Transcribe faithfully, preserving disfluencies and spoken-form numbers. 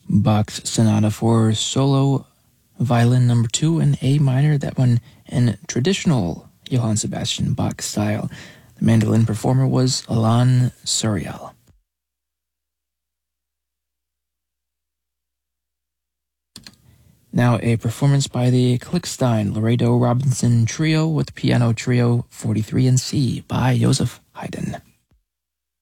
Bach's Sonata for Solo Violin Number two in A minor, that one in traditional Johann Sebastian Bach style. The mandolin performer was Alain Suriel. Now a performance by the Klickstein Laredo Robinson Trio with Piano Trio forty-three in C by Joseph Haydn.